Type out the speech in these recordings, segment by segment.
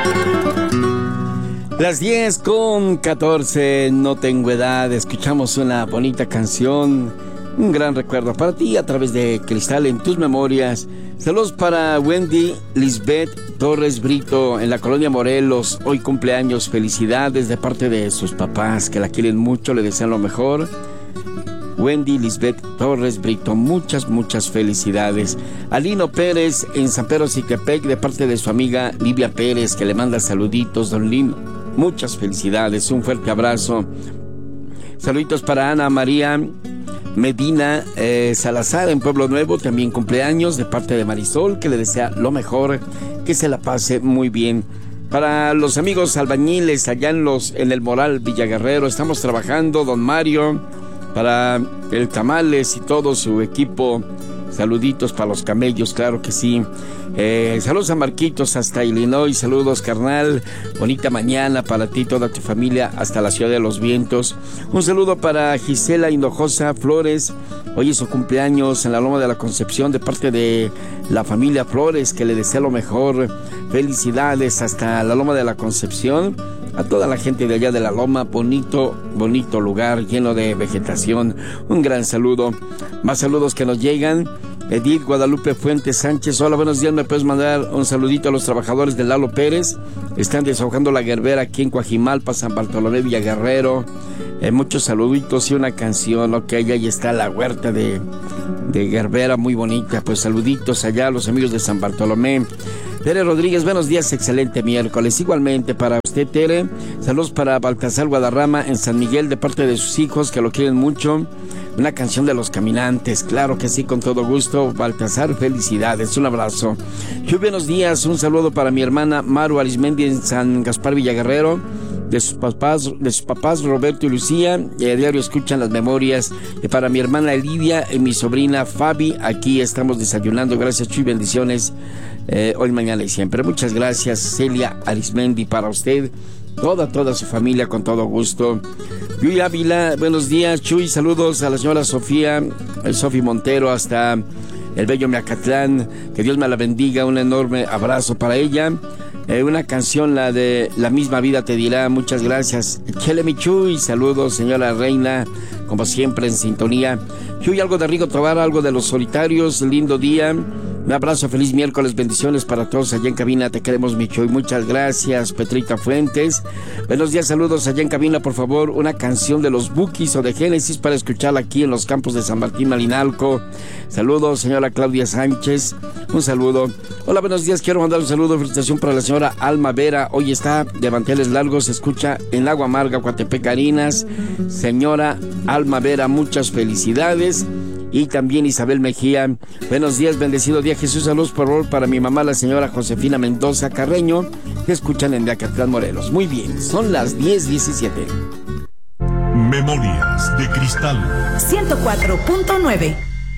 Las 10:14, no tengo edad. Escuchamos una bonita canción, un gran recuerdo para ti a través de Cristal en tus memorias. Saludos para Wendy Lisbeth Torres Brito en la colonia Morelos. Hoy cumpleaños, felicidades de parte de sus papás que la quieren mucho, le desean lo mejor. Wendy Lisbeth Torres Brito, muchas felicidades. Alino Pérez en San Pedro Sicapec de parte de su amiga Livia Pérez que le manda saluditos, don Lino. Muchas felicidades, un fuerte abrazo. Saluditos para Ana María Medina Salazar en Pueblo Nuevo, también cumpleaños de parte de Marisol, que le desea lo mejor, que se la pase muy bien. Para los amigos albañiles allá en el Moral Villaguerrero, estamos trabajando, don Mario, para el Tamales y todo su equipo. Saluditos para los camellos, claro que sí. Saludos a Marquitos hasta Illinois. Saludos, carnal. Bonita mañana para ti y toda tu familia hasta la Ciudad de los Vientos. Un saludo para Gisela Hinojosa Flores. Hoy es su cumpleaños en la Loma de la Concepción de parte de la familia Flores, que le desea lo mejor. Felicidades hasta la Loma de la Concepción. A toda la gente de allá de la Loma, bonito lugar lleno de vegetación. Un gran saludo. Más saludos que nos llegan. Edith Guadalupe Fuentes Sánchez. Hola, buenos días. ¿Me puedes mandar un saludito a los trabajadores de Lalo Pérez? Están desahogando la gerbera aquí en Coajimalpa, San Bartolomé, Villaguerrero. Muchos saluditos y una canción. Ok, ahí está la huerta de gerbera, muy bonita. Pues saluditos allá a los amigos de San Bartolomé. Tere Rodríguez, buenos días, excelente miércoles. Igualmente para usted, Tere. Saludos para Baltasar Guadarrama en San Miguel de parte de sus hijos que lo quieren mucho. Una canción de Los Caminantes, claro que sí, con todo gusto. Baltasar, felicidades, un abrazo. Muy buenos días, un saludo para mi hermana Maru Arismendi en San Gaspar Villaguerrero. De sus papás Roberto y Lucía, a diario escuchan las memorias. Y para mi hermana Lidia y mi sobrina Fabi, aquí estamos desayunando. Gracias, Chuy, bendiciones. Hoy, mañana y siempre. Muchas gracias, Celia Arismendi, para usted, toda su familia, con todo gusto. Yuy Ávila, buenos días, Chuy, saludos a la señora Sofía, Sofi Montero, hasta el bello Miacatlán, que Dios me la bendiga, un enorme abrazo para ella. Una canción, la de La misma vida te dirá, muchas gracias. Chele mi Chuy, saludos, señora Reina, como siempre en sintonía. Chuy, algo de Rigo Tobar, algo de Los Solitarios, lindo día. Un abrazo, feliz miércoles, bendiciones para todos allá en cabina, te queremos, mi Chuy, muchas gracias. Petrita Fuentes, buenos días, saludos allá en cabina, por favor, una canción de los Bukis o de Génesis para escucharla aquí en los campos de San Martín, Malinalco. Saludos, señora Claudia Sánchez, un saludo. Hola, buenos días, quiero mandar un saludo, felicitación para la señora Alma Vera, hoy está de manteles largos, se escucha en Agua Amarga, Coatepec, Harinas. Señora Alma Vera, muchas felicidades. Y también Isabel Mejía, buenos días, bendecido día, Jesús, saludos por favor para mi mamá, la señora Josefina Mendoza Carreño, que escuchan en Miacatlán, Morelos. Muy bien, son las 10:17. Memorias de Cristal 104.9.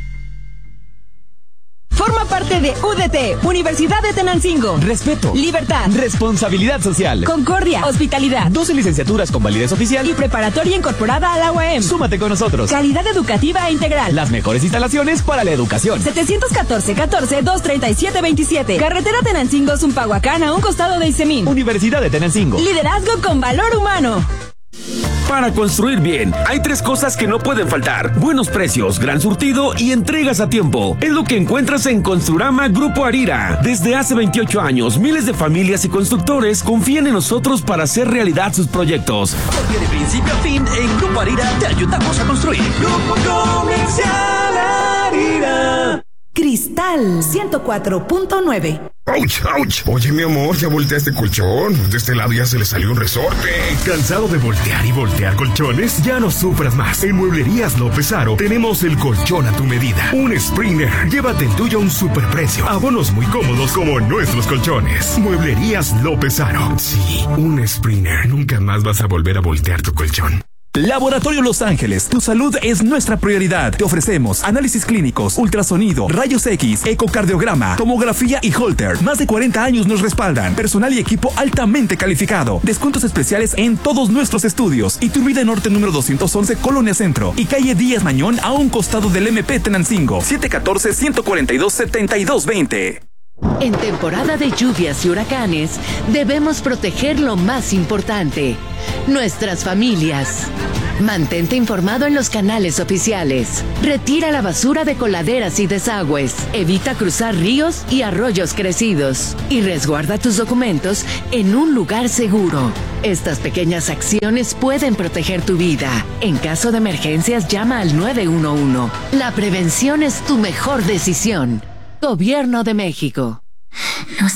Forma parte de UDT, Universidad de Tenancingo. Respeto, libertad, responsabilidad social, concordia, hospitalidad, 12 licenciaturas con validez oficial y preparatoria incorporada a la UAM. Súmate con nosotros. Calidad educativa e integral. Las mejores instalaciones para la educación. 714-14-237-27. Carretera Tenancingo, Zumpahuacán, a un costado de Isemín. Universidad de Tenancingo. Liderazgo con valor humano. Para construir bien, hay 3 cosas que no pueden faltar: buenos precios, gran surtido y entregas a tiempo. Es lo que encuentras en Construrama Grupo Arira. Desde hace 28 años, miles de familias y constructores confían en nosotros para hacer realidad sus proyectos. Porque de principio a fin, en Grupo Arira te ayudamos a construir. Grupo Comercial Arira. Cristal 104.9. ¡Auch, auch! Oye, mi amor, ya volteé este colchón. De este lado ya se le salió un resorte. ¿Cansado de voltear y voltear colchones? Ya no sufras más. En Mueblerías López Aro tenemos el colchón a tu medida. Un Springer. Llévate el tuyo a un superprecio. Abonos muy cómodos como nuestros colchones. Mueblerías López Aro. Sí, un Springer. Nunca más vas a volver a voltear tu colchón. Laboratorio Los Ángeles, tu salud es nuestra prioridad. Te ofrecemos análisis clínicos, ultrasonido, rayos X, ecocardiograma, tomografía y Holter. Más de 40 años nos respaldan. Personal y equipo altamente calificado. Descuentos especiales en todos nuestros estudios. Iturbide Norte número 211, Colonia Centro. Y calle Díaz Mañón, a un costado del MP Tenancingo. 714-142-7220. En temporada de lluvias y huracanes, debemos proteger lo más importante, nuestras familias. Mantente informado en los canales oficiales. Retira la basura de coladeras y desagües. Evita cruzar ríos y arroyos crecidos. Y resguarda tus documentos en un lugar seguro. Estas pequeñas acciones pueden proteger tu vida. En caso de emergencias, llama al 911. La prevención es tu mejor decisión. Gobierno de México.